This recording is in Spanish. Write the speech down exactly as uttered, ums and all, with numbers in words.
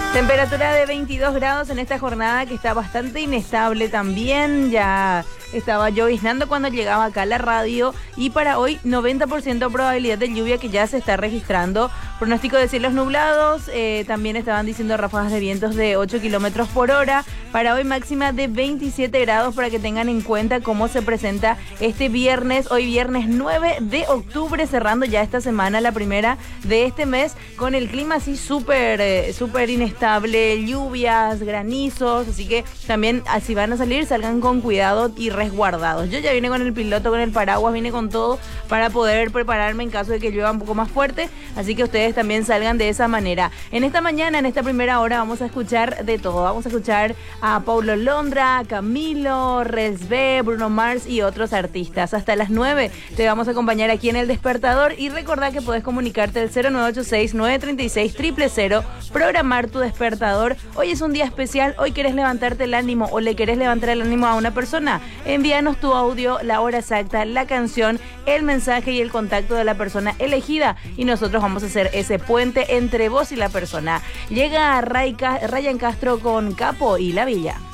Temperatura de veintidós grados en esta jornada que está bastante inestable también. Ya estaba lloviznando cuando llegaba acá a la radio. Y para hoy, noventa por ciento probabilidad de lluvia que ya se está registrando. Pronóstico de cielos nublados. Eh, también estaban diciendo ráfagas de vientos de ocho kilómetros por hora. Para hoy máxima de veintisiete grados para que tengan en cuenta cómo se presenta este viernes. Hoy viernes nueve de octubre, cerrando ya esta semana, la primera de este mes, con el clima así súper, eh, súper inestable, lluvias, granizos. Así que también, si van a salir, salgan con cuidado y resguardados. Yo ya vine con el piloto, con el paraguas, vine con todo para poder prepararme en caso de que llueva un poco más fuerte. Así que ustedes también salgan de esa manera. En esta mañana, en esta primera hora, vamos a escuchar de todo. Vamos a escuchar a Paulo Londra, a Camilo, Resbe, Bruno Mars y otros artistas. Hasta las nueve te vamos a acompañar aquí en El Despertador y recordá que podés comunicarte al cero nueve ocho seis, nueve tres seis, cero cero cero, programar tu despertador. Hoy es un día especial, hoy querés levantarte el ánimo o le querés levantar el ánimo a una persona. Envíanos tu audio, la hora exacta, la canción, el mensaje y el contacto de la persona elegida y nosotros vamos a hacer ese puente entre vos y la persona. Llega Ray Ca- Ryan Castro con Capo y La Villa.